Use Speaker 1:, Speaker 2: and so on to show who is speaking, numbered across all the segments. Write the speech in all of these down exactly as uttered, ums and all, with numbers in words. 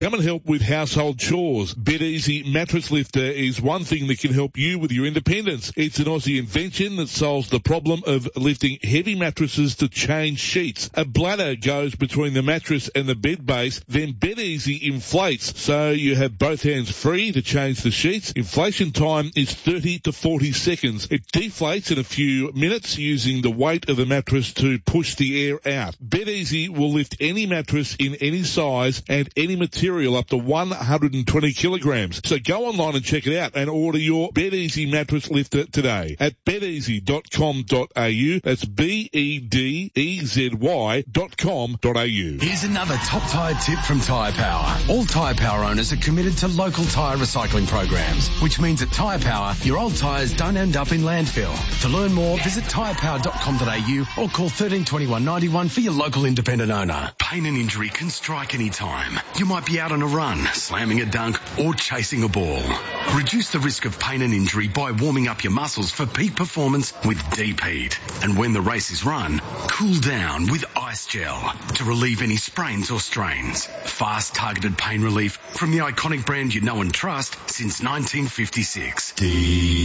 Speaker 1: Come and help with household chores. BedEasy Mattress Lifter is one thing that can help you with your independence. It's an Aussie invention that solves the problem of lifting heavy mattresses to change sheets. A bladder goes between the mattress and the bed base, then BedEasy inflates, so you have both hands free to change the sheets. Inflation time is thirty to forty seconds. It deflates in a few minutes using the weight of the mattress to push the air out. BedEasy will lift any mattress in any size and any material up to one hundred twenty kilograms. So go online and check it out and order your BedEasy mattress lifter today at bed easy dot com dot a u. That's B E D E Z Y dot com dot a u.
Speaker 2: Here's another top tyre tip from Tyre Power. All Tyre Power owners are committed to local tyre recycling programs, which means at Tyre Power, your old tyres don't end up in landfill. To learn more, visit tyre power dot com dot a u or call thirteen twenty-one ninety-one for your local independent owner. Pain and injury can strike any time. You might be out on a run, slamming a dunk or chasing a ball. Reduce the risk of pain and injury by warming up your muscles for peak performance with Deep Heat. And when the race is run, cool down with Ice Gel to relieve any sprains or strains. Fast targeted pain relief from the iconic brand you know and trust since nineteen fifty-six. Deep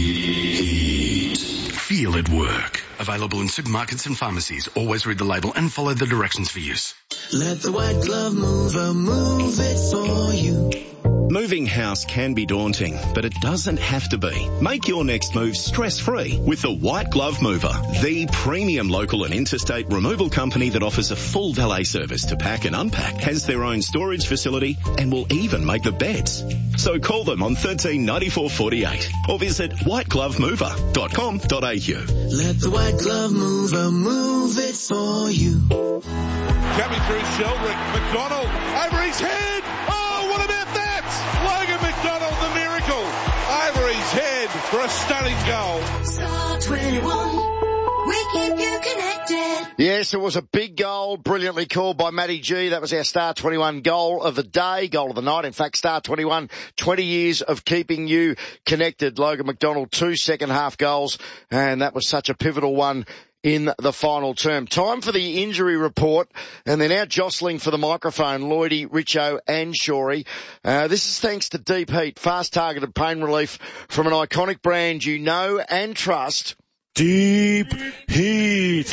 Speaker 2: Heat. Feel it work. Available in supermarkets and pharmacies. Always read the label and follow the directions for use.
Speaker 3: Let the White Glove Mover move it for you.
Speaker 4: Moving house can be daunting, but it doesn't have to be. Make your next move stress-free with the White Glove Mover, the premium local and interstate removal company that offers a full valet service to pack and unpack, has their own storage facility, and will even make the beds. So call them on thirteen ninety-four forty-eight or visit white glove mover dot com dot a u.
Speaker 3: Let the White Glove Mover move it for you.
Speaker 1: Coming through Sheldrick, McDonald over his head. Oh, what about that? Logan McDonald, the miracle, over his head for a stunning goal.
Speaker 3: Star twenty-one, we keep you connected.
Speaker 5: Yes, it was a big goal, brilliantly called by Matty G. That was our Star twenty-one goal of the day, goal of the night. In fact, Star twenty-one, twenty years of keeping you connected. Logan McDonald, two second half goals, and that was such a pivotal one in the final term. Time for the injury report, and they're now jostling for the microphone, Lloydie, Richo and Shorey. Uh, this is thanks to Deep Heat, fast targeted pain relief from an iconic brand you know and trust.
Speaker 1: Deep Heat.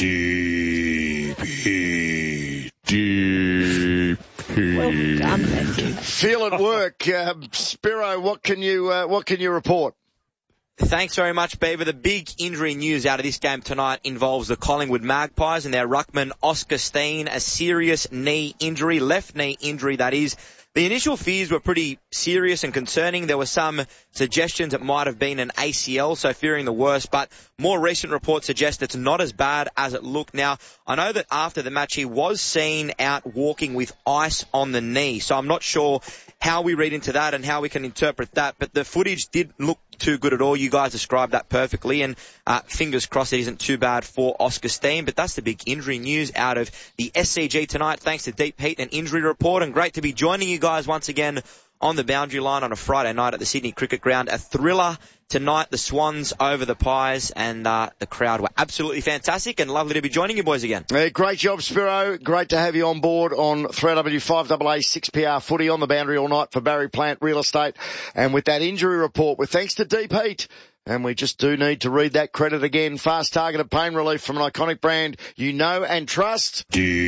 Speaker 1: Deep Heat. Deep Heat.
Speaker 6: Well done, thank you.
Speaker 5: Feel it work. Uh, Spiro, what can you, uh, what can you report?
Speaker 7: Thanks very much, Beaver. The big injury news out of this game tonight involves the Collingwood Magpies and their ruckman Oscar Steen, a serious knee injury, left knee injury that is. The initial fears were pretty serious and concerning. There were some suggestions it might have been an A C L, so fearing the worst, but more recent reports suggest it's not as bad as it looked. Now, I know that after the match he was seen out walking with ice on the knee, so I'm not sure how we read into that and how we can interpret that, but the footage did look too good at all. You guys described that perfectly, and uh, fingers crossed it isn't too bad for Oscar Steen, but that's the big injury news out of the S C G tonight. Thanks to Deep Heat and Injury Report, and great to be joining you guys once again on the boundary line on a Friday night at the Sydney Cricket Ground. A thriller tonight, the Swans over the Pies, and uh, the crowd were absolutely fantastic, and lovely to be joining you boys again.
Speaker 5: Yeah, great job, Spiro. Great to have you on board on three R W five A A six P R footy on the boundary all night for Barry Plant Real Estate. And with that injury report, with thanks to Deep Heat, and we just do need to read that credit again. Fast targeted pain relief from an iconic brand you know and trust.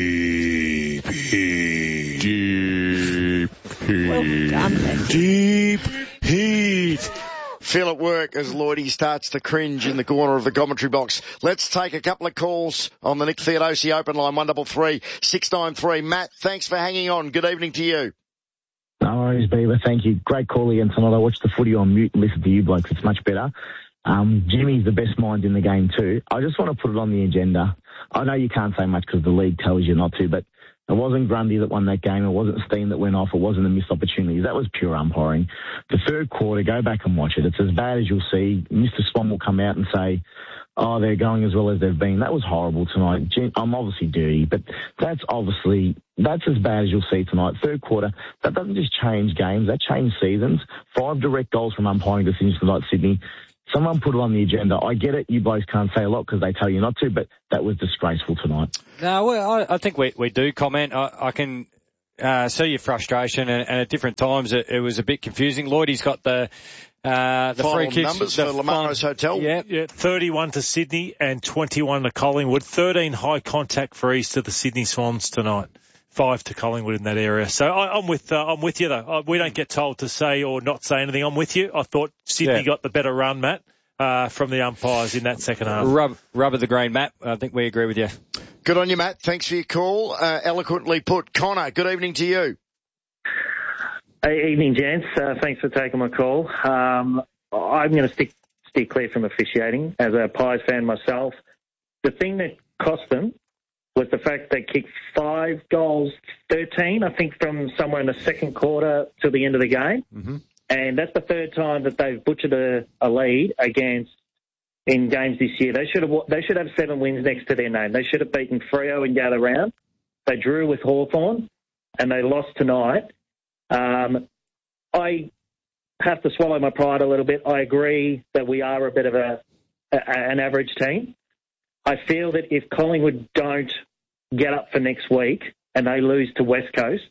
Speaker 1: Deep Heat. Deep Heat.
Speaker 6: Well done, thank you.
Speaker 1: Deep Heat.
Speaker 5: Feel it work as Lloydie starts to cringe in the corner of the commentary box. Let's take a couple of calls on the Nick Theodosi open line, one double three six nine three. Matt, thanks for hanging on. Good evening to you.
Speaker 8: No worries, Beaver. Thank you. Great call again tonight. I watched the footy on mute and listened to you blokes. It's much better. Um, Jimmy's the best mind in the game too. I just want to put it on the agenda. I know you can't say much because the league tells you not to, but it wasn't Grundy that won that game. It wasn't Steen that went off. It wasn't the missed opportunities. That was pure umpiring. The third quarter, go back and watch it. It's as bad as you'll see. Mister Swan will come out and say, oh, they're going as well as they've been. That was horrible tonight. I'm obviously dirty, but that's obviously, that's as bad as you'll see tonight. Third quarter, that doesn't just change games. That changed seasons. Five direct goals from umpiring decisions tonight, Sydney. Someone put it on the agenda. I get it. You boys can't say a lot because they tell you not to, but that was disgraceful tonight.
Speaker 9: No, well, I, I think we, we do comment. I, I can uh, see your frustration, and, and at different times it, it was a bit confusing. Lloydie's got the uh, the
Speaker 5: Final
Speaker 9: free kicks.
Speaker 5: numbers
Speaker 9: the
Speaker 5: for Lamaro's Hotel.
Speaker 9: Yeah.
Speaker 10: Yeah, thirty-one to Sydney and twenty-one to Collingwood. thirteen high contact frees to the Sydney Swans tonight. Five to Collingwood in that area. So I, I'm with uh, I'm with you though. We don't get told to say or not say anything. I'm with you. I thought Sydney
Speaker 9: Yeah.
Speaker 10: got the better run, Matt, uh, from the umpires in that second half.
Speaker 9: Rub, rub of the green, Matt. I think we agree with you.
Speaker 5: Good on you, Matt. Thanks for your call. Uh, eloquently put. Connor, good evening to you.
Speaker 11: Hey, evening, gents. Uh, thanks for taking my call. Um, I'm going to stick stick clear from officiating as a Pies fan myself. The thing that cost them was the fact they kicked five goals, thirteen, I think, from somewhere in the second quarter to the end of the game.
Speaker 9: Mm-hmm.
Speaker 11: And that's the third time that they've butchered a, a lead against in games this year. They should have they should have seven wins next to their name. They should have beaten Freo in gather round. They drew with Hawthorn, and they lost tonight. Um, I have to swallow my pride a little bit. I agree that we are a bit of a, a an average team. I feel that if Collingwood don't get up for next week and they lose to West Coast,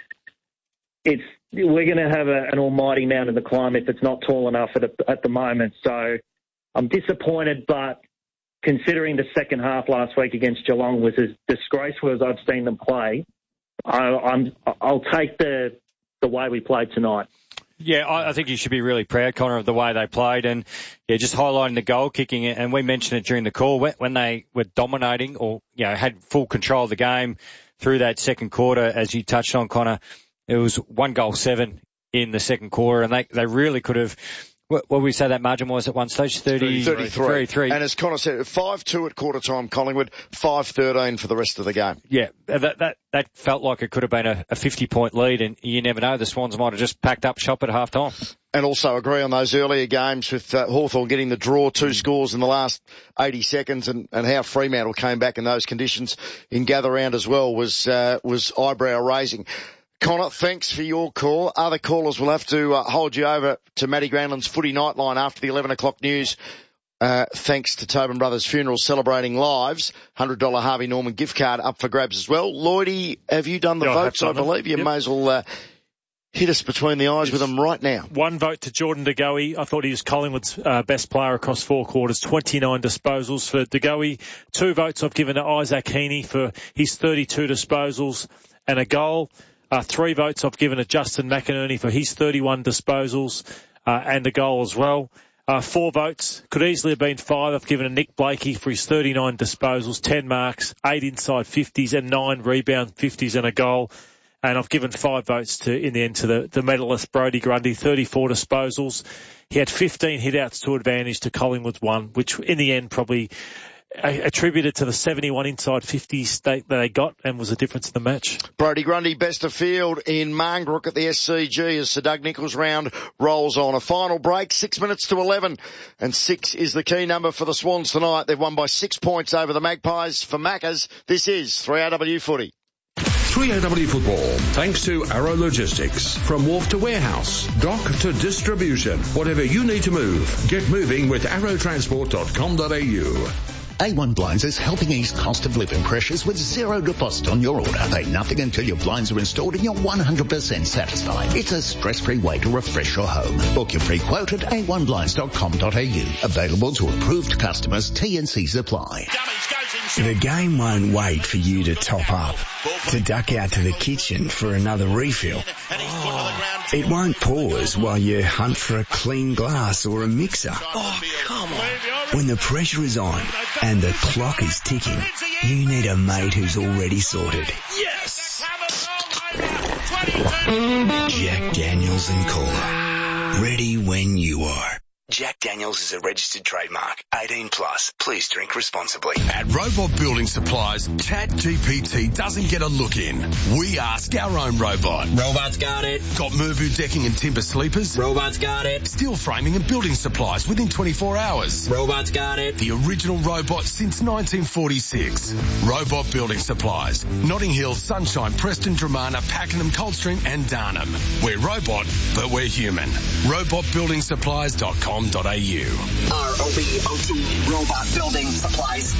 Speaker 11: it's we're going to have a, an almighty mountain to climb if it's not tall enough at, a, at the moment. So I'm disappointed, but considering the second half last week against Geelong was as disgraceful as I've seen them play, I, I'm, I'll take the the way we played tonight.
Speaker 9: Yeah, I, I think you should be really proud, Connor, of the way they played, and yeah, just highlighting the goal kicking. And we mentioned it during the call when, when they were dominating, or you know, had full control of the game through that second quarter, as you touched on, Connor. It was one goal seven in the second quarter, and they they really could have. What, what we say that margin was at one stage? thirty,
Speaker 5: thirty-three.
Speaker 9: thirty-three.
Speaker 5: And as Connor said, five two at quarter time Collingwood, five thirteen for the rest of the game.
Speaker 9: Yeah, that that that felt like it could have been a, a fifty-point lead, and you never know. The Swans might have just packed up shop at half time.
Speaker 5: And also agree on those earlier games with uh, Hawthorn getting the draw, two scores in the last eighty seconds, and, and how Fremantle came back in those conditions in gather round as well was uh, was eyebrow raising. Connor, thanks for your call. Other callers will have to uh, hold you over to Matty Granlund's Footy Nightline after the eleven o'clock news. Uh, thanks to Tobin Brothers Funerals celebrating lives. one hundred dollars Harvey Norman gift card up for grabs as well. Lloydie, have you done the
Speaker 10: Yeah,
Speaker 5: votes? I,
Speaker 10: I
Speaker 5: believe you
Speaker 10: yep.
Speaker 5: may as well uh, hit us between the eyes with them right now.
Speaker 10: One vote to Jordan De Goey. I thought he was Collingwood's uh, best player across four quarters. twenty-nine disposals for De Goey. Two votes I've given to Isaac Heaney for his thirty-two disposals and a goal. Uh, three votes I've given to Justin McInerney for his thirty-one disposals uh, and a goal as well. Uh, four votes, could easily have been five. I've given to Nick Blakey for his thirty-nine disposals, ten marks, eight inside fifties and nine rebound fifties and a goal. And I've given five votes to, in the end, to the, the medalist Brodie Grundy, thirty-four disposals. He had fifteen hit-outs to advantage to Collingwood's one, which in the end probably attributed to the seventy-one inside fifties that they got and was the difference in the match.
Speaker 5: Brodie Grundy, best of field in Marngrook at the S C G as Sir Doug Nicholls round rolls on. A final break, six minutes to eleven, and six is the key number for the Swans tonight. They've won by six points over the Magpies. For Maccas, this is three R W Footy.
Speaker 12: three R W Football, thanks to Arrow Logistics. From wharf to warehouse, dock to distribution, whatever you need to move, get moving with arrow transport dot com dot a u.
Speaker 13: A one Blinds is helping ease cost of living pressures with zero deposit on your order. Pay nothing until your blinds are installed and you're one hundred percent satisfied. It's a stress-free way to refresh your home. Book your free quote at a one blinds dot com dot a u. Available to approved customers. T and C's apply.
Speaker 14: The game won't wait for you to top up, to duck out to the kitchen for another refill. Oh, it won't pause while you hunt for a clean glass or a mixer.
Speaker 3: Oh, come on.
Speaker 14: When the pressure is on and the clock is ticking, you need a mate who's already sorted.
Speaker 3: Yes!
Speaker 14: Jack Daniels and Cola. Ready when you are. Jack Daniels is a registered trademark. eighteen plus. Please drink responsibly.
Speaker 2: At Robot Building Supplies, ChatGPT doesn't get a look in. We ask our own robot.
Speaker 15: Robot's got it.
Speaker 2: Got Mervu decking and timber sleepers?
Speaker 15: Robot's got it.
Speaker 2: Steel framing and building supplies within twenty-four hours?
Speaker 15: Robot's got it.
Speaker 2: The original robot since nineteen forty-six. Robot Building Supplies. Notting Hill, Sunshine, Preston, Dramana, Pakenham, Coldstream and Darnham. We're robot, but we're human. robot building supplies dot com dot a u.
Speaker 15: R O B O T, Robot Building Supplies.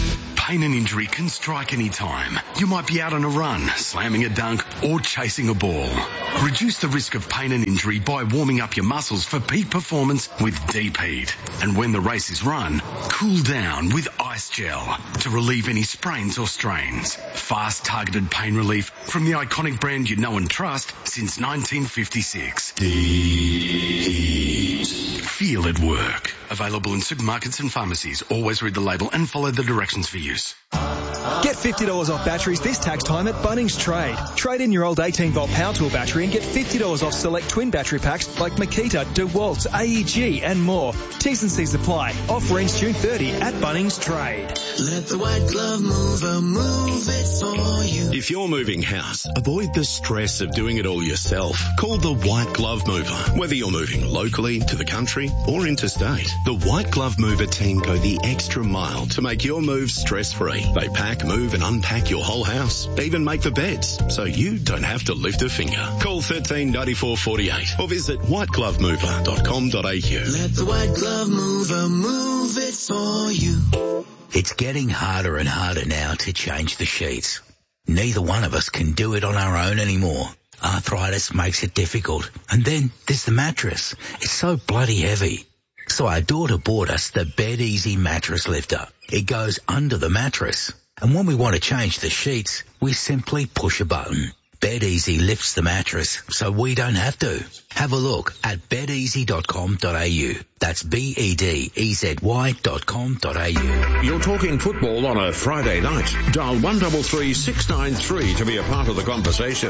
Speaker 2: Pain and injury can strike any time. You might be out on a run, slamming a dunk, or chasing a ball. Reduce the risk of pain and injury by warming up your muscles for peak performance with Deep Heat. And when the race is run, cool down with Ice Gel to relieve any sprains or strains. Fast, targeted pain relief from the iconic brand you know and trust since nineteen fifty-six. Deep Heat. Feel it work. Available in supermarkets and pharmacies. Always read the label and follow the directions for use.
Speaker 16: Get fifty dollars off batteries this tax time at Bunnings Trade. Trade in your old eighteen volt power tool battery and get fifty dollars off select twin battery packs like Makita, DeWalt, A E G and more. T's and C's apply. Offer ends June thirtieth at Bunnings Trade.
Speaker 3: Let the white glove mover move it for you.
Speaker 4: If you're moving house, avoid the stress of doing it all yourself. Call the White Glove Mover. Whether you're moving locally, to the country or interstate, the White Glove Mover team go the extra mile to make your move stress-free. They pack, move and unpack your whole house. They even make the beds, so you don't have to lift a finger. Call thirteen ninety-four forty-eight or visit white glove mover dot com dot a u.
Speaker 3: Let the white glove mover move it for you.
Speaker 17: It's getting harder and harder now to change the sheets. Neither one of us can do it on our own anymore. Arthritis makes it difficult. And then there's the mattress. It's so bloody heavy. So our daughter bought us the Bed Easy mattress lifter. It goes under the mattress. And when we want to change the sheets, we simply push a button. Bed Easy lifts the mattress so we don't have to. Have a look at bed easy dot com dot a u. That's B E D E Z Y dot com dot a u.
Speaker 12: You're talking football on a Friday night. Dial one three three six nine three to be a part of the conversation.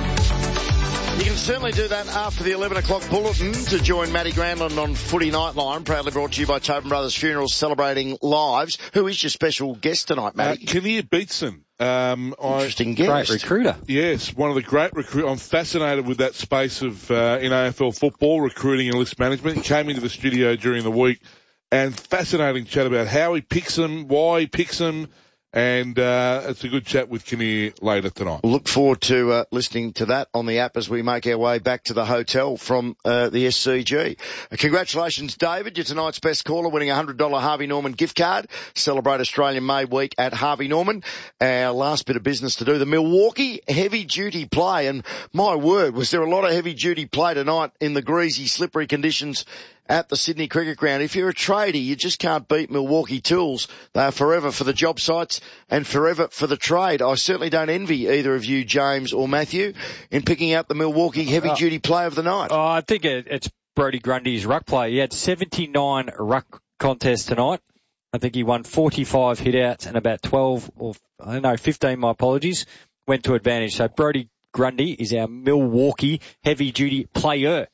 Speaker 5: You can certainly do that after the eleven o'clock bulletin to join Matty Granlund on Footy Nightline, proudly brought to you by Tobin Brothers Funerals, celebrating lives. Who is your special guest tonight, Matty?
Speaker 1: Uh, Kinnear Beatson. Um,
Speaker 5: Interesting
Speaker 1: I,
Speaker 5: guest.
Speaker 9: Great recruiter.
Speaker 1: Yes, one of the great recruit. I'm fascinated with that space of uh, in A F L football, recruiting and list management. He came into the studio during the week and fascinating chat about how he picks them, why he picks them, and uh, it's a good chat with Kinnear later tonight.
Speaker 5: We'll look forward to uh, listening to that on the app as we make our way back to the hotel from uh, the S C G. Uh, congratulations, David. You're tonight's best caller, winning a one hundred dollars Harvey Norman gift card. Celebrate Australian Made Week at Harvey Norman. Our last bit of business to do, the Milwaukee heavy-duty play. And my word, was there a lot of heavy-duty play tonight in the greasy, slippery conditions at the Sydney Cricket Ground. If you're a tradie, you just can't beat Milwaukee Tools. They are forever for the job sites and forever for the trade. I certainly don't envy either of you, James or Matthew, in picking out the Milwaukee heavy-duty play of the night.
Speaker 9: Oh, I think it, it's Brodie Grundy's ruck play. He had seventy-nine ruck contests tonight. I think he won forty-five hit-outs and about twelve, or I don't know, fifteen, my apologies, went to advantage. So Brodie Grundy is our Milwaukee heavy-duty player.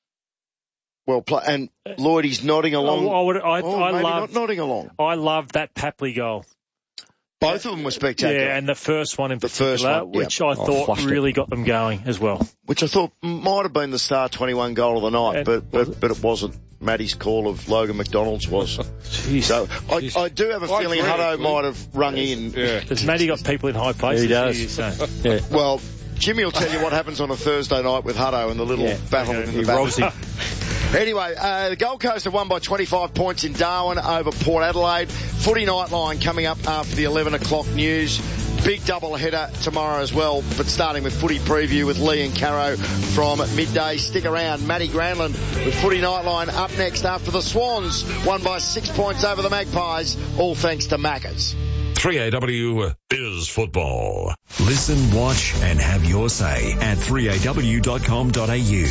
Speaker 5: Well, play, and Lloyd, he's nodding along.
Speaker 10: Oh, I, would, I,
Speaker 5: oh,
Speaker 10: I
Speaker 5: maybe
Speaker 10: love,
Speaker 5: not nodding along.
Speaker 10: I love that Papley goal.
Speaker 5: Both of them were spectacular.
Speaker 10: Yeah, and the first one in
Speaker 5: the
Speaker 10: particular,
Speaker 5: first one,
Speaker 10: which
Speaker 5: yeah.
Speaker 10: I
Speaker 5: oh,
Speaker 10: thought really
Speaker 5: it.
Speaker 10: got them going as well.
Speaker 5: Which I thought might have been the Star twenty-one goal of the night,
Speaker 10: Yeah,
Speaker 5: but, but but it wasn't. Matty's call of Logan McDonald's was.
Speaker 10: Jeez.
Speaker 5: So I, I do have a
Speaker 1: I
Speaker 5: feeling
Speaker 1: agree,
Speaker 5: Hutto
Speaker 1: actually.
Speaker 5: might have rung in.
Speaker 1: Yeah.
Speaker 10: Because Matty got people in high places.
Speaker 9: He does.
Speaker 10: Here, so.
Speaker 9: Yeah.
Speaker 5: Well, Jimmy will tell you what happens on a Thursday night with Hutto and the little
Speaker 9: Yeah.
Speaker 5: battle
Speaker 10: Okay.
Speaker 5: in the
Speaker 9: He
Speaker 5: back.
Speaker 9: robs him.
Speaker 5: Anyway, uh, the Gold Coast have won by twenty-five points in Darwin over Port Adelaide. Footy Nightline coming up after the eleven o'clock news. Big double header tomorrow as well, but starting with Footy Preview with Lee and Caro from midday. Stick around. Matty Granlund with Footy Nightline up next after the Swans won by six points over the Magpies, all thanks to Maccas.
Speaker 12: three A W is football.
Speaker 18: Listen, watch and have your say at three a w dot com dot a u.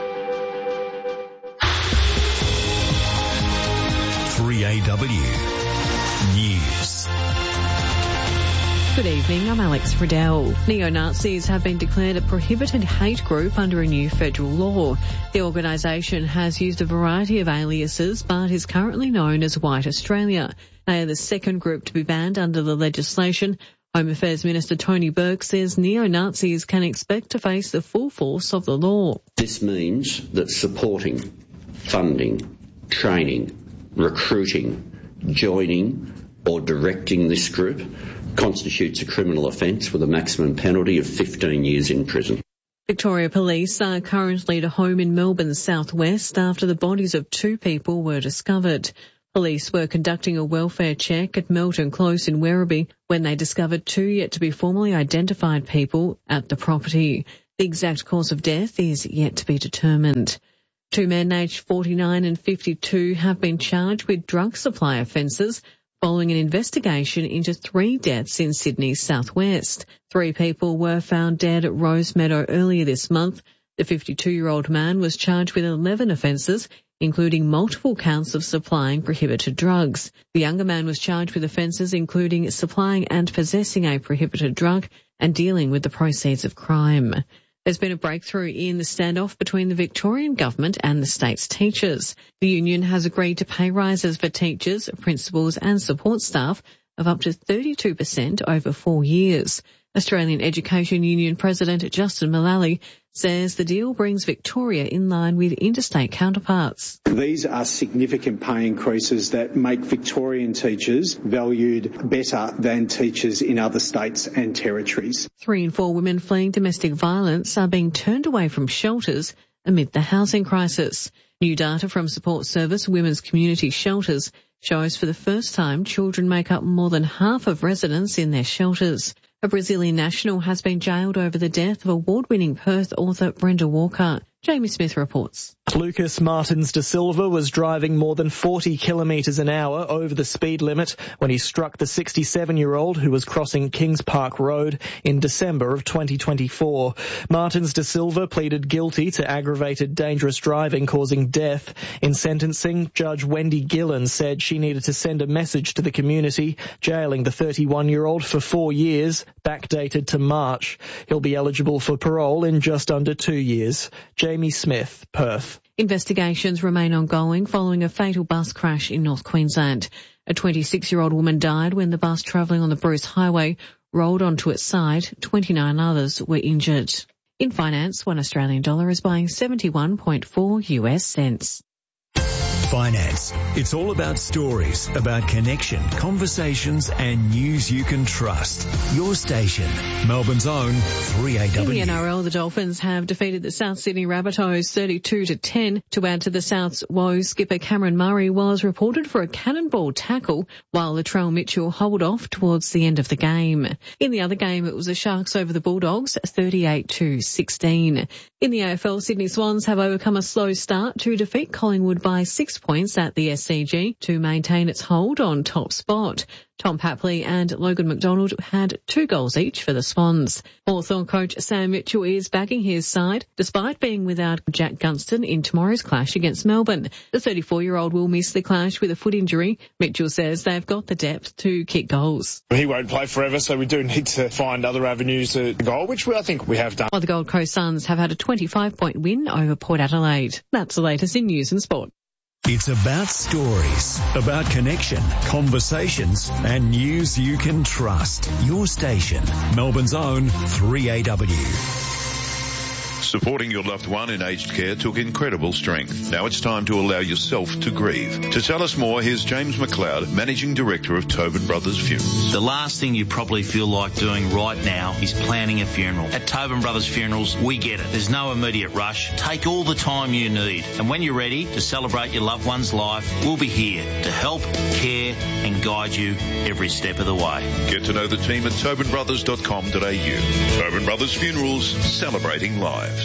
Speaker 18: three A W News.
Speaker 6: Good evening, I'm Alex Friedel. Neo-Nazis have been declared a prohibited hate group under a new federal law. The organisation has used a variety of aliases but is currently known as White Australia. They are the second group to be banned under the legislation. Home Affairs Minister Tony Burke says neo-Nazis can expect to face the full force of the law.
Speaker 19: This means that supporting, funding, training, recruiting, joining or directing this group constitutes a criminal offence with a maximum penalty of fifteen years in prison.
Speaker 6: Victoria Police are currently at a home in Melbourne's southwest after the bodies of two people were discovered. Police were conducting a welfare check at Melton Close in Werribee when they discovered two yet to be formally identified people at the property. The exact cause of death is yet to be determined. Two men aged forty-nine and fifty-two have been charged with drug supply offences following an investigation into three deaths in Sydney's southwest. Three people were found dead at Rosemeadow earlier this month. The fifty-two-year-old man was charged with eleven offences, including multiple counts of supplying prohibited drugs. The younger man was charged with offences including supplying and possessing a prohibited drug and dealing with the proceeds of crime. There's been a breakthrough in the standoff between the Victorian government and the state's teachers. The union has agreed to pay rises for teachers, principals and support staff of up to thirty-two percent over four years. Australian Education Union President Justin Mullally says the deal brings Victoria in line with interstate counterparts.
Speaker 20: These are significant pay increases that make Victorian teachers valued better than teachers in other states and territories.
Speaker 6: Three in four women fleeing domestic violence are being turned away from shelters amid the housing crisis. New data from Support Service Women's Community Shelters shows for the first time children make up more than half of residents in their shelters. A Brazilian national has been jailed over the death of award-winning Perth author Brenda Walker. Jamie Smith reports.
Speaker 21: Lucas Martins da Silva was driving more than forty kilometres an hour over the speed limit when he struck the sixty-seven-year-old who was crossing Kings Park Road in December of twenty twenty-four. Martins da Silva pleaded guilty to aggravated dangerous driving causing death. In sentencing, Judge Wendy Gillen said she needed to send a message to the community, jailing the thirty-one-year-old for four years, backdated to March. He'll be eligible for parole in just under two years. Jamie Smith, Perth.
Speaker 6: Investigations remain ongoing following a fatal bus crash in North Queensland. A twenty-six-year-old woman died when the bus travelling on the Bruce Highway rolled onto its side. twenty-nine others were injured. In finance, one Australian dollar is buying seventy-one point four U S cents.
Speaker 18: Finance. It's all about stories, about connection, conversations and news you can trust. Your station, Melbourne's own three A W.
Speaker 6: In the N R L, the Dolphins have defeated the South Sydney Rabbitohs thirty-two to ten. To add to the South's woes, skipper Cameron Murray was reported for a cannonball tackle while Latrell Mitchell holed off towards the end of the game. In the other game, it was the Sharks over the Bulldogs thirty-eight to sixteen. In the A F L, Sydney Swans have overcome a slow start to defeat Collingwood by six points at the S C G to maintain its hold on top spot. Tom Papley and Logan McDonald had two goals each for the Swans. Hawthorn coach Sam Mitchell is backing his side despite being without Jack Gunston in tomorrow's clash against Melbourne. The thirty-four-year-old will miss the clash with a foot injury. Mitchell says they've got the depth to kick goals.
Speaker 22: He won't play forever, so we do need to find other avenues to goal, which we, I think we have done.
Speaker 6: While the Gold Coast Suns have had a twenty-five point win over Port Adelaide. That's the latest in news and sport.
Speaker 18: It's about stories, about connection, conversations and news you can trust. Your station, Melbourne's own three A W.
Speaker 23: Supporting your loved one in aged care took incredible strength. Now it's time to allow yourself to grieve. To tell us more, here's James McLeod, Managing Director of Tobin Brothers Funerals.
Speaker 24: The last thing you probably feel like doing right now is planning a funeral. At Tobin Brothers Funerals, we get it. There's no immediate rush. Take all the time you need. And when you're ready to celebrate your loved one's life, we'll be here to help, care and guide you every step of the way.
Speaker 23: Get to know the team at tobin brothers dot com dot a u. Tobin Brothers Funerals, celebrating lives.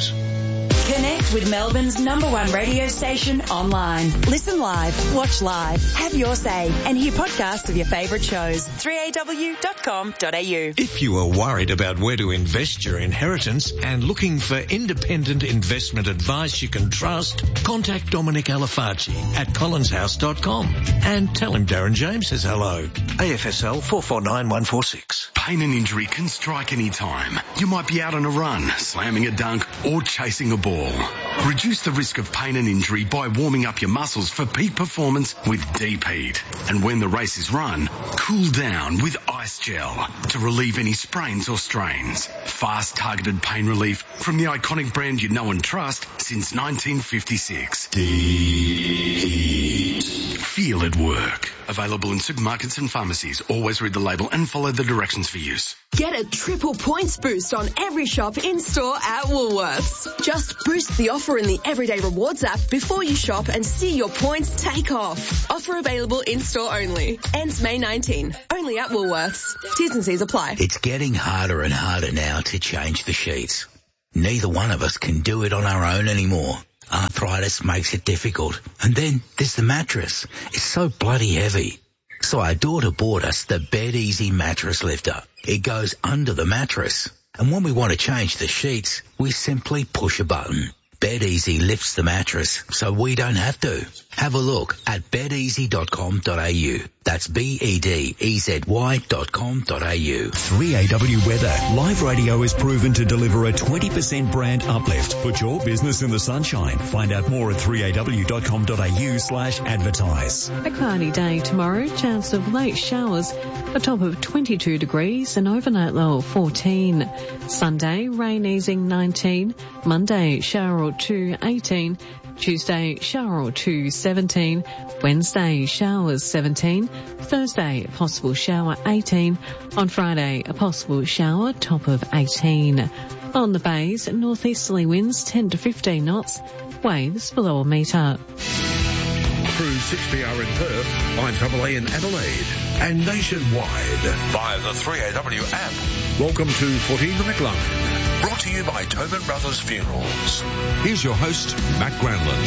Speaker 25: Connect with Melbourne's number one radio station online. Listen live, watch live, have your say, and hear podcasts of your favourite shows. three A W dot com dot a u.
Speaker 26: If you are worried about where to invest your inheritance and looking for independent investment advice you can trust, contact Dominic Alafaci at collins house dot com and tell him Darren James says hello. A F S L four four nine one four six.
Speaker 2: Pain and injury can strike any time. You might be out on a run, slamming a dunk, or chasing a ball. Reduce the risk of pain and injury by warming up your muscles for peak performance with Deep Heat. And when the race is run, cool down with Ice Gel to relieve any sprains or strains. Fast targeted pain relief from the iconic brand you know and trust since nineteen fifty-six. Deep Heat. Feel it work. Available in supermarkets and pharmacies. Always read the label and follow the directions for use.
Speaker 7: Get a triple points boost on every shop in-store at Woolworths. Just boost the offer in the Everyday Rewards app before you shop and see your points take off. Offer available in-store only. Ends May nineteenth. Only at Woolworths. T's and C's apply.
Speaker 17: It's getting harder and harder now to change the sheets. Neither one of us can do it on our own anymore. Arthritis makes it difficult. And then there's the mattress. It's so bloody heavy. So our daughter bought us the Bed Easy mattress lifter. It goes under the mattress. And when we want to change the sheets, we simply push a button. Bed Easy lifts the mattress so we don't have to. Have a look at bed easy dot com dot a u. That's B E D E Z Y dot com dot a u.
Speaker 18: three A W Weather. Live radio is proven to deliver a twenty percent brand uplift. Put your business in the sunshine. Find out more at three A W dot com dot a u slash advertise.
Speaker 6: A cloudy day tomorrow. Chance of late showers. A top of twenty-two degrees and overnight low of fourteen. Sunday, rain easing nineteen. Monday, shower or two eighteen. Tuesday, shower or two seventeen. Wednesday, showers seventeen. Thursday, a possible shower eighteen. On Friday, a possible shower, top of eighteen. On the bays, northeasterly winds ten to fifteen knots. Waves below a metre.
Speaker 12: Cruise six P R in Perth, nine A A in Adelaide, and nationwide via the three A W app. Welcome to fourteen Night Line. Brought to you by Tobin Brothers Funerals. Here's your host, Matt Granlund.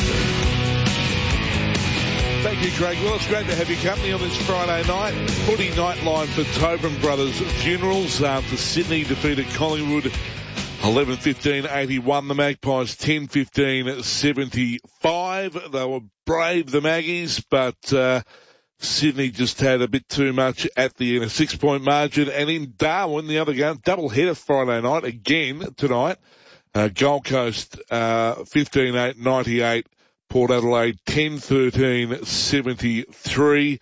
Speaker 1: Thank you, Craig. Well, it's great to have your company on this Friday night. Footy Nightline for Tobin Brothers Funerals after Sydney defeated Collingwood eleven fifteen eighty-one. The Magpies ten fifteen seventy-five. They were brave, the Maggies, but uh, Sydney just had a bit too much at the end, a six-point margin. And in Darwin, the other game, double-header Friday night, again tonight. Uh, Gold Coast uh, fifteen eight ninety-eight, Port Adelaide ten thirteen seventy-three.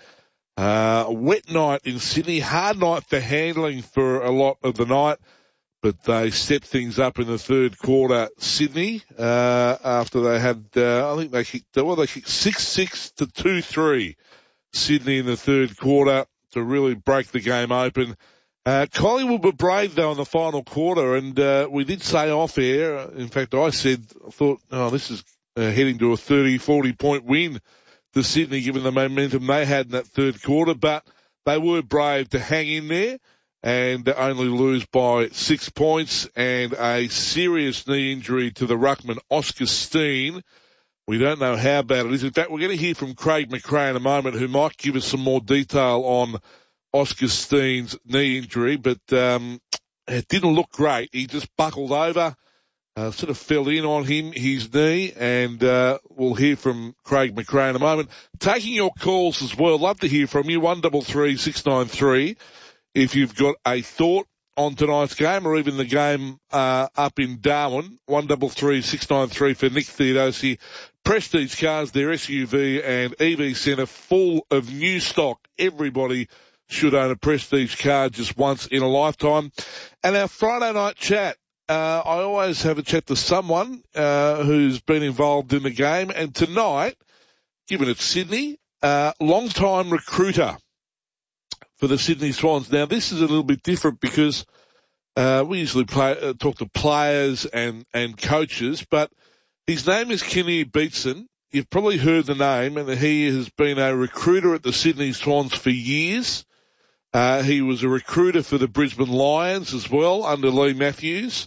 Speaker 1: Uh, a wet night in Sydney, hard night for handling for a lot of the night, but they stepped things up in the third quarter, Sydney, uh, after they had, uh, I think they kicked, well, they kicked six six to two three. Sydney in the third quarter to really break the game open. Uh, Collingwood were brave though in the final quarter, and uh, we did say off air, in fact I said, I thought, oh, this is uh, heading to a thirty, forty point win to Sydney given the momentum they had in that third quarter, but they were brave to hang in there and only lose by six points, and a serious knee injury to the ruckman Oscar Steen. We don't know how bad it is. In fact, we're going to hear from Craig McRae in a moment, who might give us some more detail on Oscar Steen's knee injury, but um, it didn't look great. He just buckled over, uh, sort of fell in on him, his knee, and uh, we'll hear from Craig McRae in a moment. Taking your calls as well. Love to hear from you, one three three six nine three. If you've got a thought on tonight's game or even the game uh, up in Darwin, one three three six nine three for Nick Theodosi. Prestige Cars, their S U V and E V centre, full of new stock. Everybody should own a Prestige car just once in a lifetime. And our Friday night chat, uh, I always have a chat to someone uh, who's been involved in the game. And tonight, given it's Sydney, uh, long-time recruiter for the Sydney Swans. Now, this is a little bit different because uh, we usually play, uh, talk to players and, and coaches, but his name is Kinnear Beatson. You've probably heard the name, and he has been a recruiter at the Sydney Swans for years. Uh, he was a recruiter for the Brisbane Lions as well under Lee Matthews.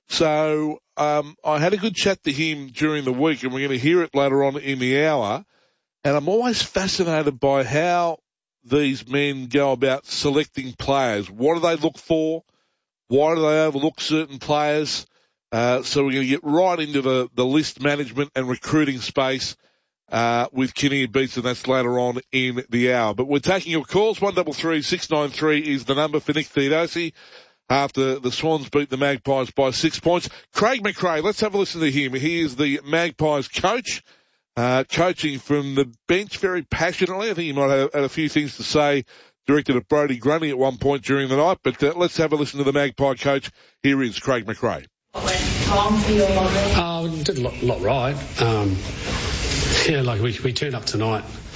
Speaker 1: So um, I had a good chat to him during the week, and we're going to hear it later on in the hour. And I'm always fascinated by how these men go about selecting players. What do they look for? Why do they overlook certain players? Uh, so we're going to get right into the, the list management and recruiting space uh, with Kinnear Beatson. That's later on in the hour. But we're taking your calls. one three three six nine three is the number for Nick Theodosi after the Swans beat the Magpies by six points. Craig McRae, let's have a listen to him. He is the Magpies coach, uh, coaching from the bench very passionately. I think he might have had a few things to say directed at Brodie Grundy at one point during the night. But uh, let's have a listen to the Magpie coach. Here is Craig McRae.
Speaker 8: What went wrong for you?
Speaker 11: Oh, we did a lot, lot right. Um, yeah, like we, we turned up tonight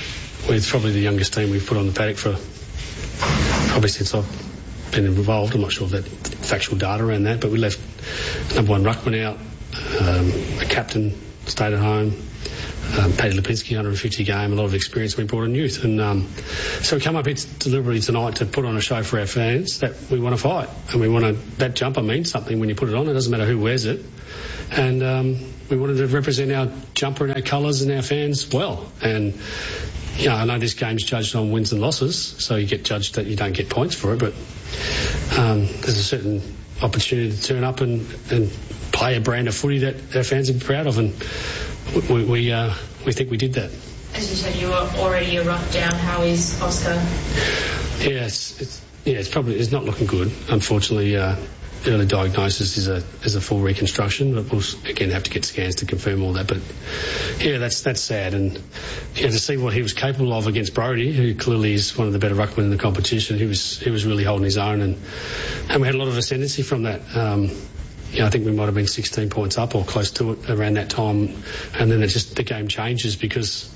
Speaker 4: we're probably the youngest team we've put on the paddock for probably since I've been involved. I'm not sure of that factual data around that, but we left number one ruckman out, um, a captain stayed at home, um, Paddy Lipinski, one hundred fifty game, a lot of experience. We brought in youth, and um, so we come up here deliberately tonight to put on a show for our fans that we want to fight, and we want to. That jumper means something when you put it on. It doesn't matter who wears it, and um, we wanted to represent our jumper and our colours and our fans well. And you know, I know this game's judged on wins and losses, so you get judged that you don't get points for it, but um, there's a certain opportunity to turn up and, and play a brand of footy that our fans are proud of, and we we, uh, we think we did that.
Speaker 8: As you said, you were already a rough down. How is Oscar?
Speaker 4: Yeah, it's, it's yeah, it's probably it's not looking good. Unfortunately, uh, early diagnosis is a is a full reconstruction, but we'll again have to get scans to confirm all that. But yeah, that's that's sad, and yeah, to see what he was capable of against Brodie, who clearly is one of the better ruckmen in the competition. He was he was really holding his own, and and we had a lot of ascendancy from that. Um, Yeah, I think we might have been sixteen points up or close to it around that time, and then it just the game changes because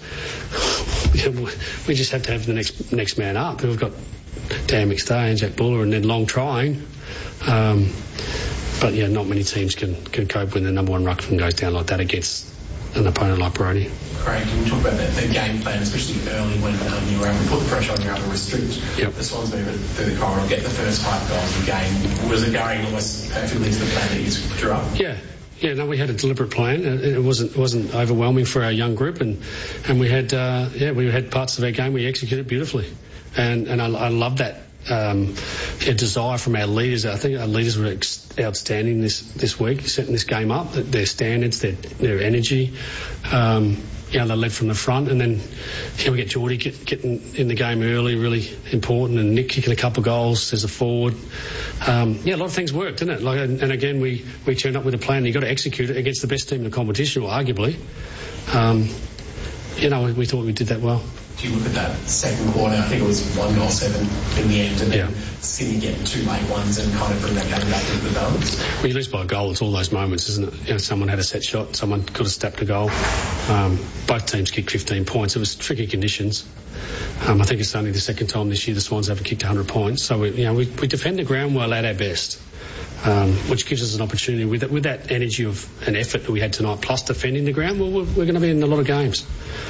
Speaker 4: we just have to have the next next man up. We've got Dan McStay and Jack Buller and Ned Long trying, um, but yeah, not many teams can can cope when the number one ruckman goes down like that against an opponent like Brodie.
Speaker 11: Craig, can you talk about the, the game plan, especially early when um, you were able to put the pressure on, you were able to restrict
Speaker 4: yep.
Speaker 11: the Swans movement through the corridor, get the first five goals of the game? Was it going almost perfectly to the plan that you drew up?
Speaker 4: Yeah. Yeah, no, we had a deliberate plan. It wasn't wasn't overwhelming for our young group, and and we had uh, yeah we had parts of our game we executed beautifully, and and I, I love that. Um, a desire from our leaders. I think our leaders were ex- outstanding this, this week, setting this game up. Their standards, their their energy. Um, you know, they led from the front, and then you know, we get Geordie get, getting in the game early, really important, and Nick kicking a couple of goals as a forward. Um, yeah, a lot of things worked, didn't it? Like, and, and again, we we turned up with a plan. And you got to execute it against the best team in the competition, or arguably. Um, you know, we, we thought we did that well.
Speaker 11: Do you look at that second quarter? I think it was one goal seven in the end, and then yeah. Sydney get two late ones and kind of bring that game back into the balance.
Speaker 4: Well, you lose by a goal. It's all those moments, isn't it? You know, someone had a set shot, someone could have stepped a goal. Um, both teams kicked fifteen points. It was tricky conditions. Um, I think it's only the second time this year the Swans haven't kicked one hundred points. So we, you know, we, we defend the ground well at our best, um, which gives us an opportunity with that, with that energy of an effort that we had tonight, plus defending the ground. Well, we're, we're going to be in a lot of games.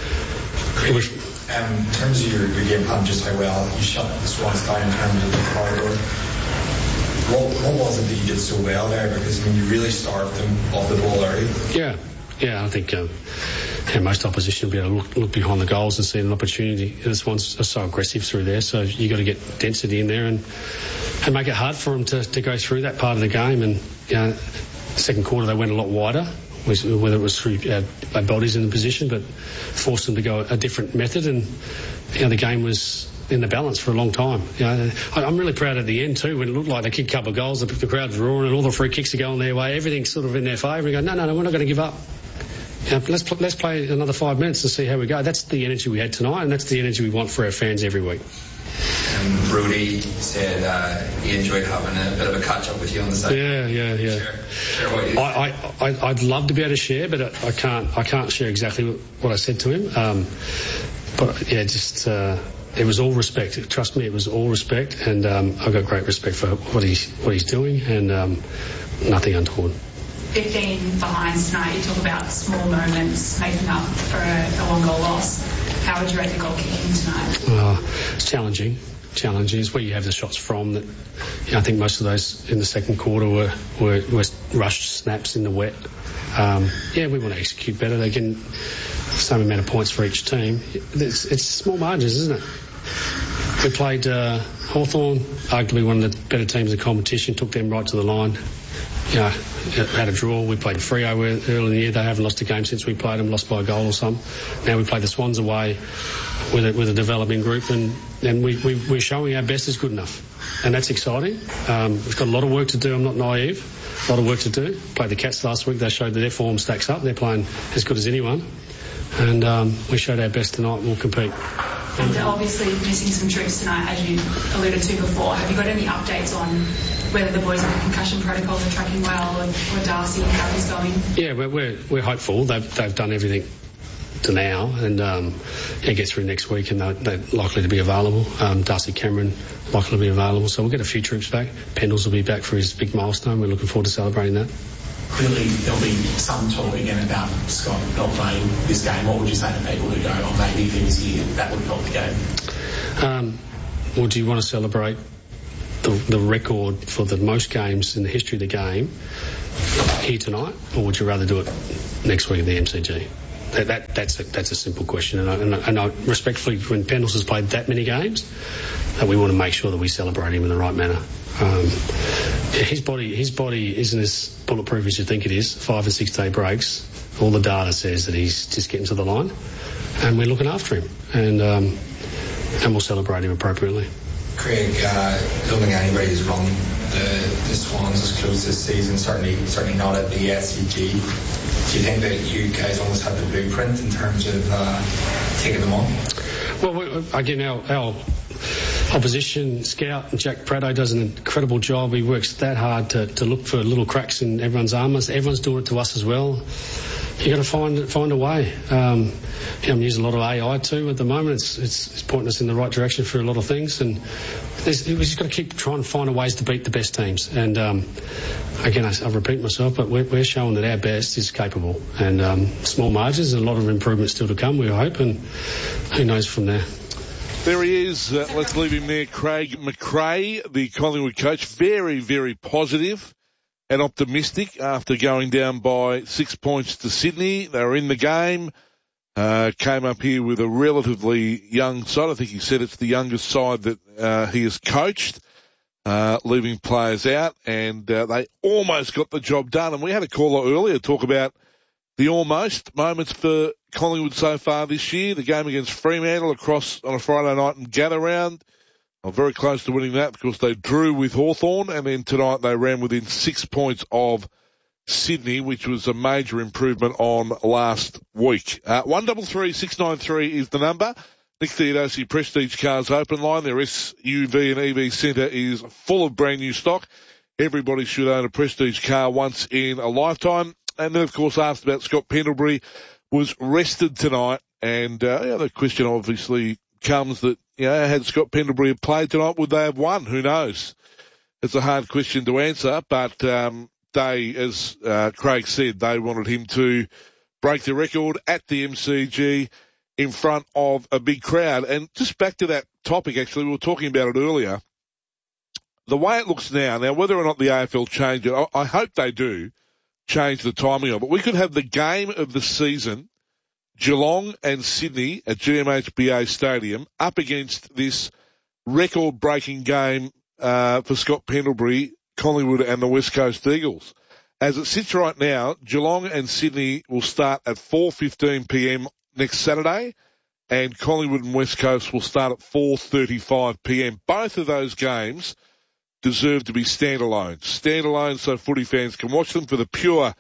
Speaker 13: Um, in terms of your, your game plan, just how well you shut the Swans down in terms of the corridor, what, what was it that you did so well there? Because I mean, you really starved them off the ball early.
Speaker 4: Yeah, yeah, I think um, yeah, most opposition will be able to look, look behind the goals and see an opportunity. The Swans are so aggressive through there, so you got to get density in there and and make it hard for them to, to go through that part of the game. And you know, second quarter they went a lot wider, whether it was through our, our bodies in the position, but forced them to go a different method, and you know, the game was in the balance for a long time. You know, I, I'm really proud at the end too, when it looked like they kicked a couple of goals, the, the crowd was roaring and all the free kicks are going their way, everything's sort of in their favour. You go, no, no, no, we're not going to give up. You know, let's, let's play another five minutes and see how we go. That's the energy we had tonight, and that's the energy we want for our fans every week.
Speaker 13: Um, Rudy said uh, he enjoyed having a bit of a catch up with you on the side.
Speaker 4: Yeah, yeah, yeah.
Speaker 13: Share, share what you
Speaker 4: I, I, I, I'd love to be able to share, but I, I can't. I can't share exactly what I said to him. Um, but yeah, just uh, it was all respect. Trust me, it was all respect, and um, I've got great respect for what he's what he's doing, and um, nothing untoward.
Speaker 8: fifteen behind tonight, you talk about small moments making up for a, a one goal loss. How would you rate the goal kicking tonight?
Speaker 4: Uh, it's challenging. Challenging is where you have the shots from. That you know, I think most of those in the second quarter were, were, were rushed snaps in the wet. Um, yeah, we want to execute better. They get the same amount of points for each team. It's, it's small margins, isn't it? We played uh, Hawthorn, arguably one of the better teams in the competition, took them right to the line. You know, had a draw. We played Freo early in the year. They haven't lost a game since we played them, lost by a goal or something. Now we play the Swans away with a, with a developing group, and, and we, we, we're showing our best is good enough. And that's exciting. Um, we've got a lot of work to do. I'm not naive. A lot of work to do. Played the Cats last week. They showed that their form stacks up. They're playing as good as anyone. And um, we showed our best tonight, and we'll compete.
Speaker 8: And obviously missing some troops tonight, as you alluded to before. Have you got any updates on whether the boys in the concussion protocols are tracking well, or, or Darcy, how he's going?
Speaker 4: Yeah, we're, we're, we're hopeful. They've, they've done everything to now, and um, yeah, get through next week, and they're, they're likely to be available. Um, Darcy Cameron likely to be available, so we'll get a few troops back. Pendles will be back for his big milestone. We're looking forward to celebrating that.
Speaker 11: Clearly, there'll be some talk again about Scott not playing this game. What would you say to people who go, oh, maybe if he was here, that would help the game?
Speaker 4: Um, well, do you want to celebrate the, the record for the most games in the history of the game here tonight, or would you rather do it next week at the M C G? That, that, that's, a, that's a simple question, and I, and, I, and I respectfully, when Pendles has played that many games, uh, we want to make sure that we celebrate him in the right manner. Um, his body, his body isn't as bulletproof as you think it is. Five and six day breaks. All the data says that he's just getting to the line, and we're looking after him, and um, and we'll celebrate him appropriately.
Speaker 13: Craig, uh, I don't think anybody's run the, the Swans as close this season, certainly certainly not at the S C G. Do you think that you guys almost have the blueprint in terms of uh, taking them on?
Speaker 4: Well, again, our, our opposition scout, Jack Pratto, does an incredible job. He works that hard to, to look for little cracks in everyone's armours. Everyone's doing it to us as well. You got to find find a way. Um, yeah, I'm using a lot of A I too at the moment. It's, it's it's pointing us in the right direction for a lot of things, and there's, we just got to keep trying to find ways to beat the best teams. And um, again, I, I repeat myself, but we're, we're showing that our best is capable. And um, small margins, and a lot of improvement still to come, we hope, and who knows from there.
Speaker 1: There he is. Uh, let's leave him there. Craig McRae, the Collingwood coach, very, very positive and optimistic after going down by six points to Sydney. They were in the game, uh, came up here with a relatively young side. I think he said it's the youngest side that uh, he has coached, uh, leaving players out, and uh, they almost got the job done. And we had a caller earlier talk about the almost moments for Collingwood so far this year. The game against Fremantle across on a Friday night and gather round. I'm very close to winning that because they drew with Hawthorn, and then tonight they ran within six points of Sydney, which was a major improvement on last week. Uh, one double three six nine three is the number. Nick Theodosi Prestige Cars Open Line. Their S U V and E V centre is full of brand new stock. Everybody should own a Prestige car once in a lifetime. And then, of course, asked about Scott Pendlebury, was rested tonight, and uh, yeah, the question obviously comes that, you know, had Scott Pendlebury played tonight, would they have won? Who knows? It's a hard question to answer, but um, they, as uh, Craig said, they wanted him to break the record at the M C G in front of a big crowd. And just back to that topic, actually, we were talking about it earlier. The way it looks now, now whether or not the A F L change it, I, I hope they do change the timing of it. We could have the game of the season, Geelong and Sydney at G M H B A Stadium, up against this record-breaking game uh, for Scott Pendlebury, Collingwood and the West Coast Eagles. As it sits right now, Geelong and Sydney will start at four fifteen p.m. next Saturday, and Collingwood and West Coast will start at four thirty-five p.m. Both of those games deserve to be standalone. Standalone so footy fans can watch them for the pure,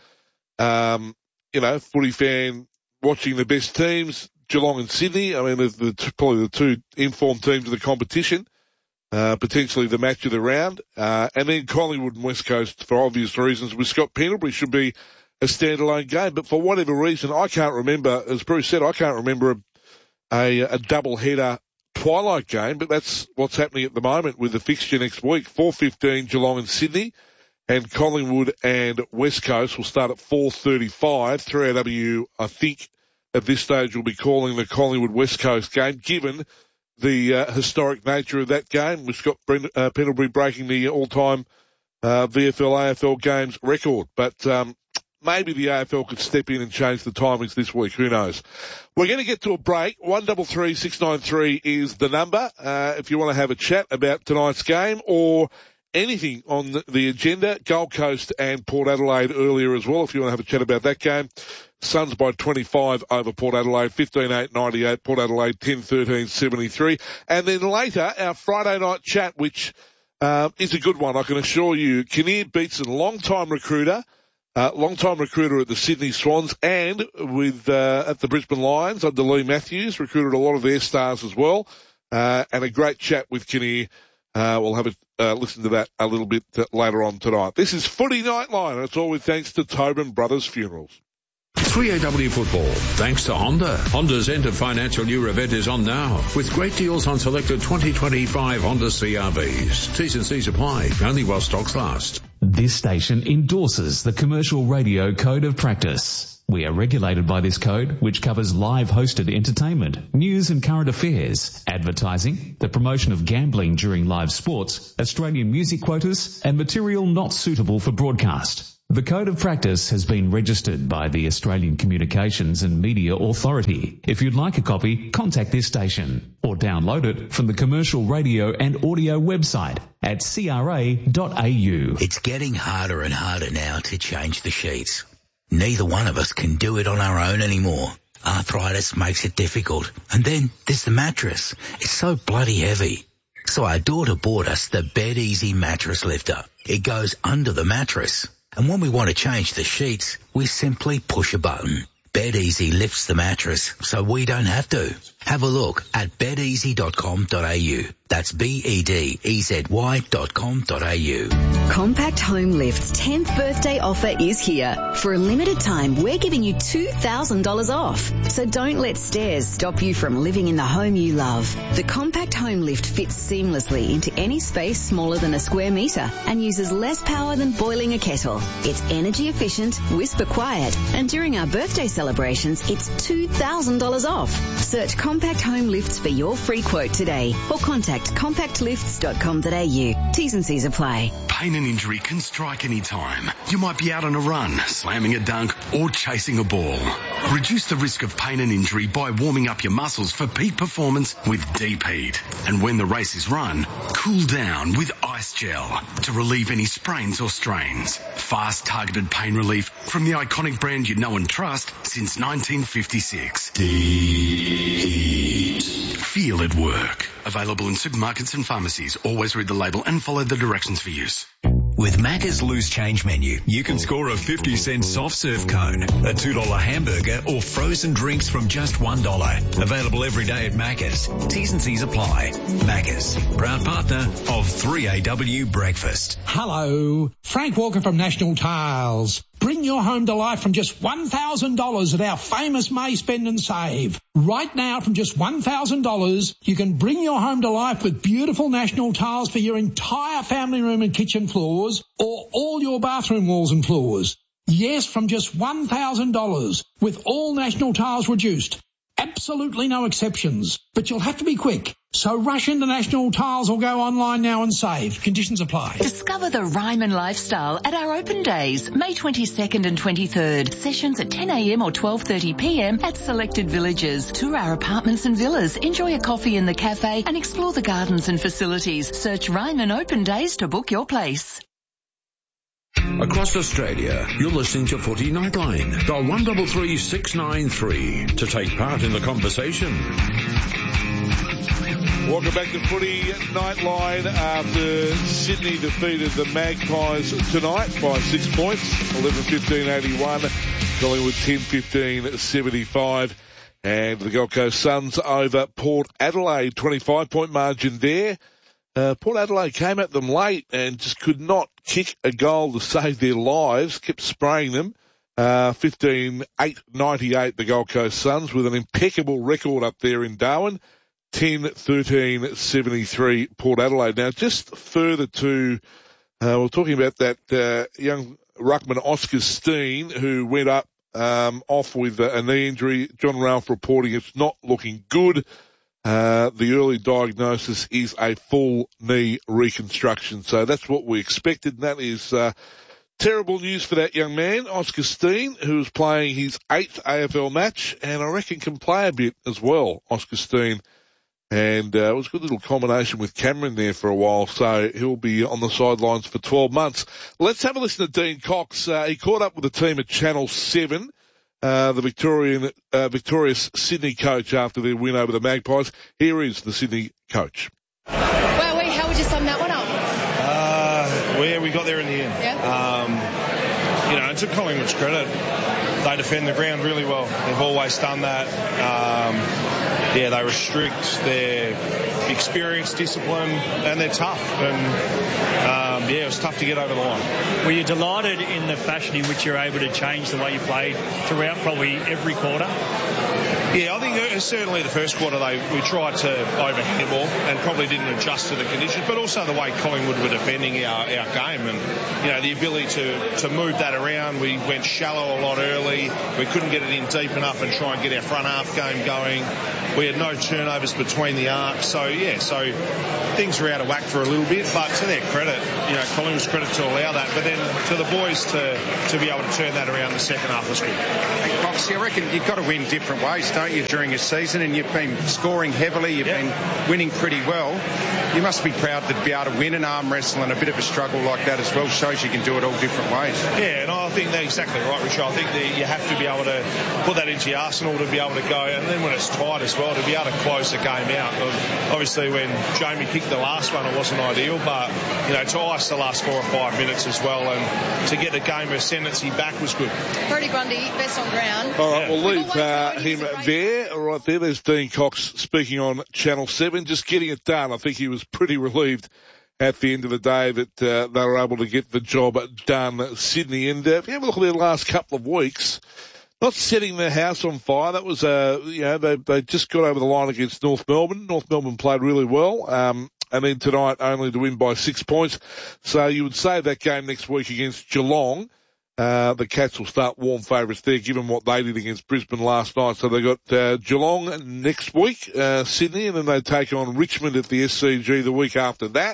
Speaker 1: um, you know, footy fan watching the best teams, Geelong and Sydney. I mean, the, the, probably the two informed teams of the competition, uh, potentially the match of the round. Uh, and then Collingwood and West Coast, for obvious reasons, with Scott Pendlebury, should be a standalone game. But for whatever reason, I can't remember, as Bruce said, I can't remember a, a, a double-header twilight game, but that's what's happening at the moment with the fixture next week. four fifteen Geelong and Sydney, and Collingwood and West Coast will start at four thirty-five. three A W, I think, at this stage will be calling the Collingwood West Coast game, given the uh, historic nature of that game, with Scott Brend- uh, Pendlebury breaking the all-time uh, V F L A F L games record. But um, maybe the A F L could step in and change the timings this week. Who knows? We're going to get to a break. one double three six nine three is the number. Uh, if you want to have a chat about tonight's game or anything on the, the agenda, Gold Coast and Port Adelaide earlier as well, if you want to have a chat about that game. Suns by twenty-five over Port Adelaide, fifteen eight ninety-eight, Port Adelaide ten thirteen seventy-three. And then later, our Friday night chat, which uh, is a good one, I can assure you. Kinnear Beatson, long-time recruiter, Uh, long-time recruiter at the Sydney Swans and with uh, at the Brisbane Lions under Lee Matthews, recruited a lot of their stars as well, uh, and a great chat with Kinnear. Uh, we'll have a uh, listen to that a little bit uh, later on tonight. This is Footy Nightline, and it's all with thanks to Tobin Brothers Funerals.
Speaker 12: three A W football, thanks to Honda. Honda's end of financial year event is on now, with great deals on selected twenty twenty-five Honda C R Vs. T's and C's apply, only while stocks last.
Speaker 3: This station endorses the Commercial Radio Code of Practice. We are regulated by this code, which covers live hosted entertainment, news and current affairs, advertising, the promotion of gambling during live sports, Australian music quotas, and material not suitable for broadcast. The Code of Practice has been registered by the Australian Communications and Media Authority. If you'd like a copy, contact this station or download it from the Commercial Radio and Audio website at c r a dot a u.
Speaker 17: It's getting harder and harder now to change the sheets. Neither one of us can do it on our own anymore. Arthritis makes it difficult. And then there's the mattress. It's so bloody heavy. So our daughter bought us the Bed Easy mattress lifter. It goes under the mattress. And when we want to change the sheets, we simply push a button. Bed Easy lifts the mattress so we don't have to. Have a look at bed easy dot com dot a u. That's B E D E Z Y dot com dot a u.
Speaker 9: Compact Home Lift's tenth birthday offer is here. For a limited time, we're giving you two thousand dollars off. So don't let stairs stop you from living in the home you love. The Compact Home Lift fits seamlessly into any space smaller than a square metre and uses less power than boiling a kettle. It's energy efficient, whisper quiet, and during our birthday celebrations, it's two thousand dollars off. Search Compact Home Lifts for your free quote today or contact compact lifts dot com dot a u. T's and C's apply.
Speaker 2: Pain and injury can strike any time. You might be out on a run, slamming a dunk, or chasing a ball. Reduce the risk of pain and injury by warming up your muscles for peak performance with Deep Heat. And when the race is run, cool down with Ice Gel to relieve any sprains or strains. Fast, targeted pain relief from the iconic brand you know and trust since nineteen fifty-six. Deep Heat. Feel it work. Available in supermarkets and pharmacies. Always read the label and follow the directions for use.
Speaker 18: With Macca's Loose Change menu, you can score a fifty cent soft serve cone, a two dollar hamburger or frozen drinks from just one dollar. Available every day at Macca's. T's and C's apply. Macca's, proud partner of three A W Breakfast.
Speaker 10: Hello, Frank Walker from National Tiles. Bring your home to life from just one thousand dollars at our famous May Spend and Save. Right now, from just one thousand dollars, you can bring your home to life with beautiful National Tiles for your entire family room and kitchen floors or all your bathroom walls and floors. Yes, from just one thousand dollars with all National Tiles reduced. Absolutely no exceptions, but you'll have to be quick. So rush into National Tiles or go online now and save. Conditions apply.
Speaker 25: Discover the Ryman lifestyle at our open days, May twenty-second and twenty-third. Sessions at ten a m or twelve thirty p m at selected villages. Tour our apartments and villas, enjoy a coffee in the cafe and explore the gardens and facilities. Search Ryman Open Days to book your place.
Speaker 12: Across Australia, you're listening to Footy Nightline. Dial one three three six nine three to take part in the conversation.
Speaker 1: Welcome back to Footy Nightline after Sydney defeated the Magpies tonight by six points, eleven fifteen eighty-one, Collingwood ten fifteen seventy-five, and the Gold Coast Suns over Port Adelaide, twenty-five point margin there. Uh, Port Adelaide came at them late and just could not kick a goal to save their lives, kept spraying them. Uh, fifteen eight ninety-eight, the Gold Coast Suns, with an impeccable record up there in Darwin. ten thirteen seventy-three, Port Adelaide. Now, just further to, uh, we're talking about that uh, young ruckman Oscar Steen, who went up um, off with a knee injury. John Ralph reporting it's not looking good. Uh, the early diagnosis is a full knee reconstruction. So that's what we expected, and that is uh, terrible news for that young man, Oscar Steen, who is playing his eighth A F L match, and I reckon can play a bit as well, Oscar Steen. And uh, it was a good little combination with Cameron there for a while, so he'll be on the sidelines for twelve months. Let's have a listen to Dean Cox. Uh, he caught up with the team at Channel seven. Uh, the Victorian, uh, victorious Sydney coach after their win over the Magpies. Here is the Sydney coach.
Speaker 14: Well, we, how would you sum that one up?
Speaker 15: Uh, well, yeah, we got there in the end.
Speaker 14: Yeah.
Speaker 15: Um, you know, to Collingwood's credit,
Speaker 5: they defend the ground really well. They've always done that. Um, yeah, they restrict their experience, discipline, and they're tough. And um, yeah, it was tough to get over the line.
Speaker 15: Were you delighted in the fashion in which you're able to change the way you played throughout probably every quarter?
Speaker 5: Yeah, I think certainly the first quarter they we tried to overhead the ball and probably didn't adjust to the conditions, but also the way Collingwood were defending our, our game and, you know, the ability to, to move that around. We went shallow a lot early. We couldn't get it in deep enough and try and get our front half game going. We had no turnovers between the arcs. So, yeah, so things were out of whack for a little bit, but to their credit, you know, Collingwood's credit to allow that. But then to the boys to, to be able to turn that around in the second half was good.
Speaker 16: Hey, Coxie, I reckon you've got to win different ways, don't you, during a season, and you've been scoring heavily, you've yeah. been winning pretty well. You must be proud to be able to win an arm wrestle and a bit of a struggle like that as well. Shows you can do it all different ways.
Speaker 5: Yeah, and I think they're exactly right, Richard. I think that you have to be able to put that into your arsenal to be able to go, and then when it's tight as well, to be able to close the game out. Obviously, when Jamie kicked the last one, it wasn't ideal, but, you know, to ice the last four or five minutes as well, and to get the game ascendancy back was good.
Speaker 14: Brodie Grundy, best on ground.
Speaker 1: All right, yeah. we'll leave uh, him there. All right there, there's Dean Cox speaking on Channel seven, just getting it done. I think he was pretty relieved at the end of the day that uh, they were able to get the job done, Sydney. And uh, if you have a look at their last couple of weeks, not setting their house on fire. That was, uh, you know, they they just got over the line against North Melbourne. North Melbourne played really well. Um, and then tonight only to win by six points. So you would say that game next week against Geelong, Uh, the Cats will start warm favourites there, given what they did against Brisbane last night. So they got uh, Geelong next week, uh, Sydney, and then they take on Richmond at the S C G the week after that.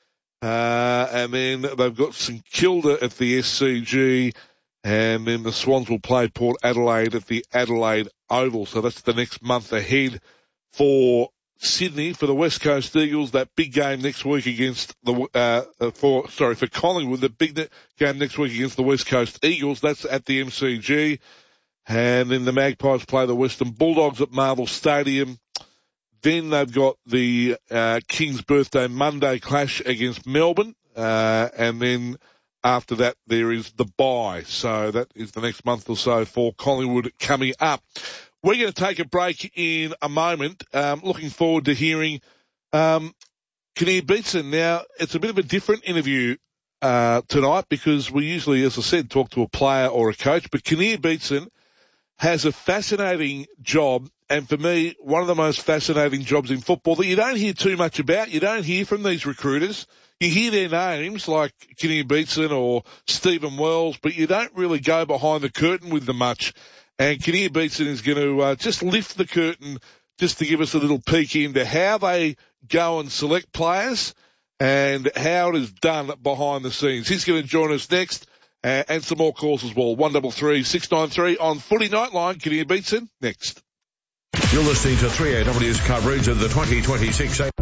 Speaker 1: Uh, and then they've got St Kilda at the S C G, and then the Swans will play Port Adelaide at the Adelaide Oval. So that's the next month ahead for Sydney. For the West Coast Eagles, that big game next week against the, uh, for, sorry, for Collingwood, the big ne- game next week against the West Coast Eagles, that's at the M C G. And then the Magpies play the Western Bulldogs at Marvel Stadium. Then they've got the, uh, King's Birthday Monday clash against Melbourne. Uh, and then after that, there is the bye. So that is the next month or so for Collingwood coming up. We're going to take a break in a moment. Um, looking forward to hearing um, Kinnear Beatson. Now, it's a bit of a different interview uh, tonight because we usually, as I said, talk to a player or a coach. But Kinnear Beatson has a fascinating job, and for me, one of the most fascinating jobs in football that you don't hear too much about. You don't hear from these recruiters. You hear their names like Kinnear Beatson or Stephen Wells, but you don't really go behind the curtain with them much. And Kinnear Beatson is going to uh, just lift the curtain just to give us a little peek into how they go and select players and how it is done behind the scenes. He's going to join us next uh, and some more calls as well. one three three, six nine three on Footy Nightline. Kinnear Beatson next.
Speaker 12: You're listening to three A W's coverage of the twenty twenty-six